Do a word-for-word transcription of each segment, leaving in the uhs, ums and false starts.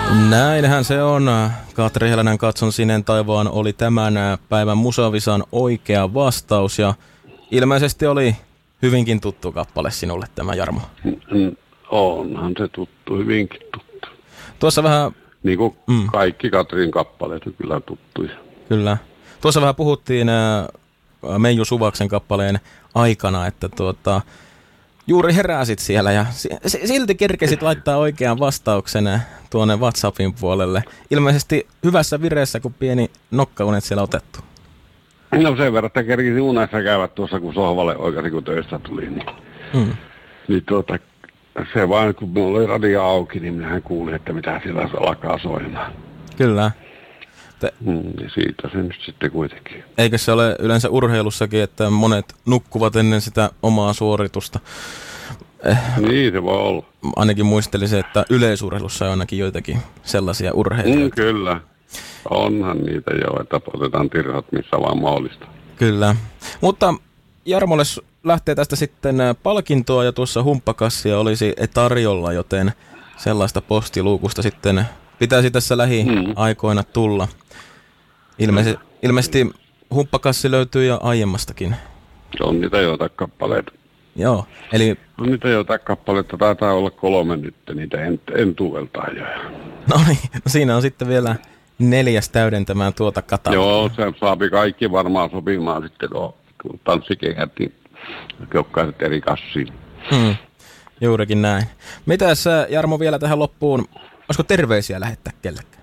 Näinhän se on. Katri Helenen Katson sineen taivaan oli tämän päivän Musavisan oikea vastaus ja ilmeisesti oli hyvinkin tuttu kappale sinulle tämä, Jarmo. Mm, onhan se tuttu, hyvinkin tuttu. Tuossa vähän... Niin kuin mm. kaikki Katrin kappaleet on kyllä tuttuja. Kyllä. Tuossa vähän puhuttiin äh, Meiju Suvaksen kappaleen aikana, että tuota, juuri heräsit siellä ja silti kerkesit laittaa oikean vastauksen tuonne WhatsAppin puolelle. Ilmeisesti hyvässä vireessä, kun pieni nokkaunet siellä otettu. No sen verran, että kerkisin unessa käydä tuossa, kun sohvalle oikeasti, kun töistä tuli. Niin, mm. niin tuota, se vaan, kun mulla oli radio auki, niin minähän kuulin, että mitä siellä alkaa soimaan. Kyllä. Te... Mm, ja siitä se nyt sitten kuitenkin. Eikö se ole yleensä urheilussakin, että monet nukkuvat ennen sitä omaa suoritusta? Eh, niin se voi olla. Ainakin muistelisin, että yleisurheilussa on ainakin joitakin sellaisia urheilijoita. Mm, kyllä. Onhan niitä jo, että otetaan tirhat missä vaan mahdollista. Kyllä. Mutta Jarmolle lähtee tästä sitten palkintoa ja tuossa humppakassia olisi tarjolla, joten sellaista postiluukusta sitten pitäisi tässä lähiaikoina tulla. Ilmeisesti, ilmeisesti humppakassi löytyy jo aiemmastakin. On niitä joitain kappaleita. Joo, eli... On niitä joitain kappaleita, taitaa olla kolme nyt, niitä en, entuveltaajoja. No niin, no siinä on sitten vielä neljäs täydentämään tuota katalogia. Joo, se saapi kaikki varmaan sopimaan sitten tuo tanssikehät, niin jokkaiset eri kassiin. Hmm, juurikin näin. Mitäs Jarmo vielä tähän loppuun, olisiko terveisiä lähettää kellekään?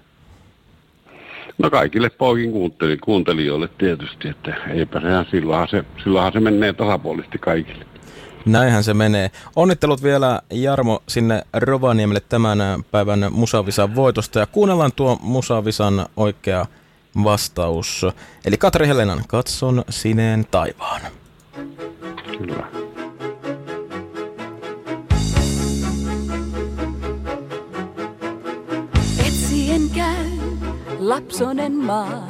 No kaikille poikin kuunteli, kuuntelijoille tietysti, että eipä sehän silloinhan se, silloinhan se menee tasapuolisesti kaikille. Näinhän se menee. Onnittelut vielä, Jarmo, sinne Rovaniemelle tämän päivän Musavisan voitosta ja kuunnellaan tuo Musavisan oikea vastaus. Eli Katri Helenan Katson sineen taivaan. Kyllä. Etsien käy lapsonen maa.